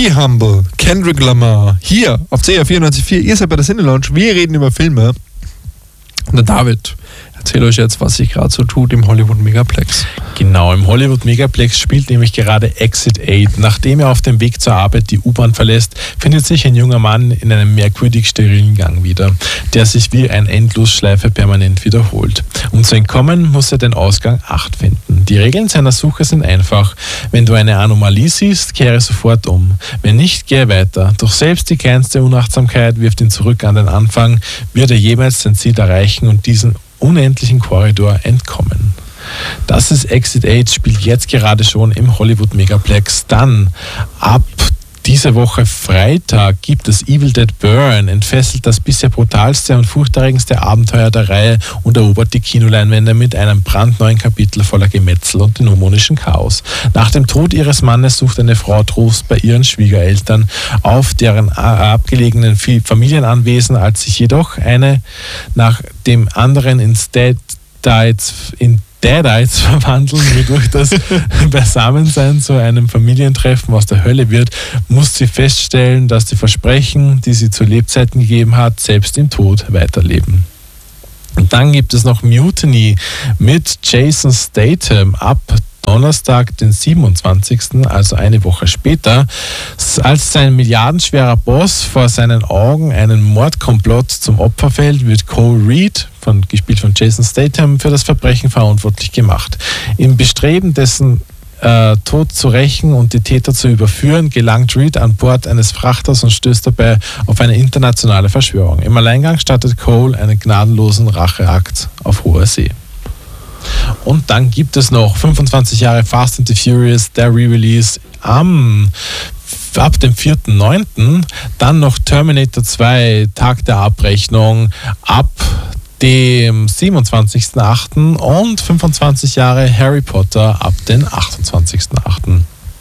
Be Humble, Kendrick Lamar, hier auf CR 94.4. Ihr seid bei der Cine Lounge. Wir reden über Filme. Und der David erzählt euch jetzt, was sich gerade so tut im Hollywood Megaplex. Genau, im Hollywood Megaplex spielt nämlich gerade Exit 8. Nachdem er auf dem Weg zur Arbeit die U-Bahn verlässt, findet sich ein junger Mann in einem merkwürdig sterilen Gang wieder, der sich wie eine Endlosschleife permanent wiederholt. Um zu entkommen, muss er den Ausgang 8 finden. Die Regeln seiner Suche sind einfach. Wenn du eine Anomalie siehst, kehre sofort um. Wenn nicht, gehe weiter. Doch selbst die kleinste Unachtsamkeit wirft ihn zurück an den Anfang, wird er jemals sein Ziel erreichen und diesen unendlichen Korridor entkommen. Das ist Exit 8, spielt jetzt gerade schon im Hollywood Megaplex. Dann ab diese Woche Freitag gibt es Evil Dead Burn, entfesselt das bisher brutalste und furchterregendste Abenteuer der Reihe und erobert die Kinoleinwände mit einem brandneuen Kapitel voller Gemetzel und dämonischen Chaos. Nach dem Tod ihres Mannes sucht eine Frau Trost bei ihren Schwiegereltern auf deren abgelegenen Familienanwesen, als sich jedoch eine nach dem anderen in Deadites verwandeln, wodurch das Beisammensein zu einem Familientreffen aus der Hölle wird, muss sie feststellen, dass die Versprechen, die sie zu Lebzeiten gegeben hat, selbst im Tod weiterleben. Und dann gibt es noch Mutiny mit Jason Statham ab Donnerstag, den 27., also eine Woche später, als sein milliardenschwerer Boss vor seinen Augen einen Mordkomplott zum Opfer fällt, wird Cole Reed, gespielt von Jason Statham, für das Verbrechen verantwortlich gemacht. Im Bestreben, dessen Tod zu rächen und die Täter zu überführen, gelangt Reed an Bord eines Frachters und stößt dabei auf eine internationale Verschwörung. Im Alleingang startet Cole einen gnadenlosen Racheakt auf hoher See. Und dann gibt es noch 25 Jahre Fast and the Furious, der Re-Release ab dem 4.9. Dann noch Terminator 2, Tag der Abrechnung ab dem 27.8. und 25 Jahre Harry Potter ab dem 28.8.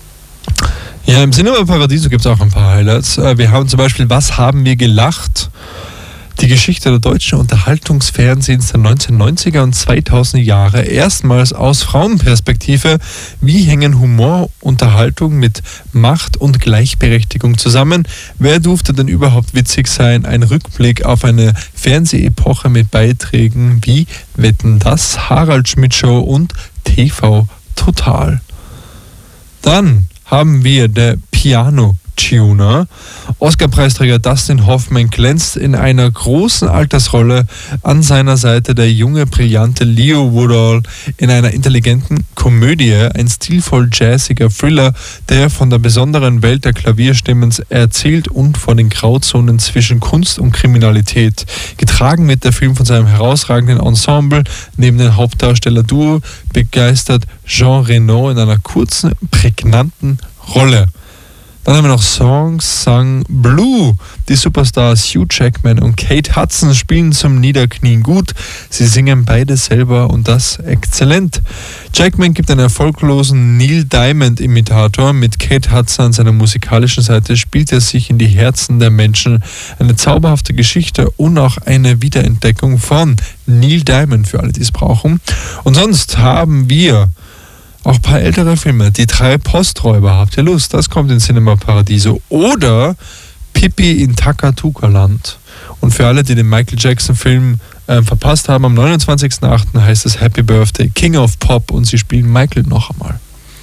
Ja, im Cinema Paradiso gibt es auch ein paar Highlights. Wir haben zum Beispiel Was haben wir gelacht? Die Geschichte der deutschen Unterhaltungsfernsehens der 1990er und 2000er Jahre, erstmals aus Frauenperspektive. Wie hängen Humor, Unterhaltung mit Macht und Gleichberechtigung zusammen? Wer durfte denn überhaupt witzig sein? Ein Rückblick auf eine Fernsehepoche mit Beiträgen wie Wetten, das, Harald Schmidt Show und TV Total. Dann haben wir der Piano-Tuner. Oscar-Preisträger Dustin Hoffman glänzt in einer großen Altersrolle. An seiner Seite der junge, brillante Leo Woodall in einer intelligenten Komödie, ein stilvoll jazziger Thriller, der von der besonderen Welt der Klavierstimmen erzählt und von den Grauzonen zwischen Kunst und Kriminalität. Getragen wird der Film von seinem herausragenden Ensemble. Neben dem Hauptdarsteller Duo begeistert Jean Reno in einer kurzen, prägnanten Rolle. Dann haben wir noch Songs Sung Blue. Die Superstars Hugh Jackman und Kate Hudson spielen zum Niederknien gut. Sie singen beide selber und das exzellent. Jackman gibt einen erfolglosen Neil Diamond-Imitator. Mit Kate Hudson an seiner musikalischen Seite spielt er sich in die Herzen der Menschen. Eine zauberhafte Geschichte und auch eine Wiederentdeckung von Neil Diamond für alle, die es brauchen. Und sonst haben wir auch ein paar ältere Filme. Die 3 Posträuber, habt ihr Lust? Das kommt in Cinema Paradiso. Oder Pippi in Takatuka-Land. Und für alle, die den Michael Jackson-Film verpasst haben, am 29.08. heißt es Happy Birthday, King of Pop, und sie spielen Michael noch einmal.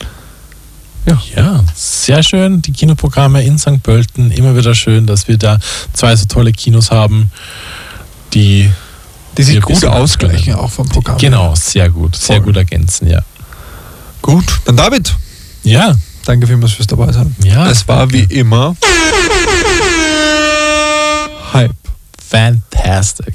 Ja, sehr schön. Die Kinoprogramme in St. Pölten. Immer wieder schön, dass wir da 2 so tolle Kinos haben, die sich gut ausgleichen, auch vom Programm. Genau, sehr gut. Sehr gut ergänzen, ja. Gut, dann David. Ja. Danke vielmals fürs dabei sein. Ja. Es war wie immer Hype. Fantastic.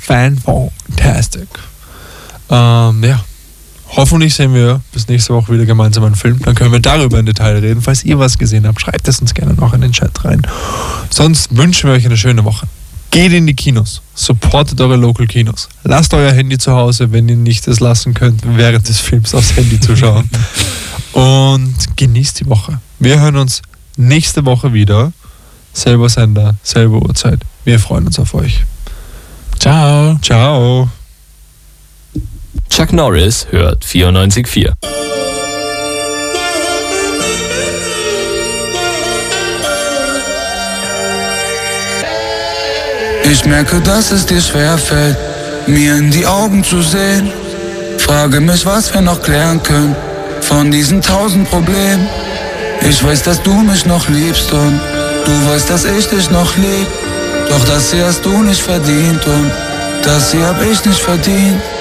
Ja. Hoffentlich sehen wir bis nächste Woche wieder gemeinsam einen Film. Dann können wir darüber in Detail reden. Falls ihr was gesehen habt, schreibt es uns gerne noch in den Chat rein. Sonst wünschen wir euch eine schöne Woche. Geht in die Kinos, supportet eure Local Kinos. Lasst euer Handy zu Hause, wenn ihr nicht es lassen könnt, während des Films aufs Handy zu schauen. Und genießt die Woche. Wir hören uns nächste Woche wieder. Selber Sender, selbe Uhrzeit. Wir freuen uns auf euch. Ciao. Ciao. Chuck Norris hört 94.4. Ich merke, dass es dir schwerfällt, mir in die Augen zu sehen. Frage mich, was wir noch klären können von diesen 1000 Problemen. Ich weiß, dass du mich noch liebst und du weißt, dass ich dich noch lieb. Doch das hier hast du nicht verdient und das hier hab ich nicht verdient.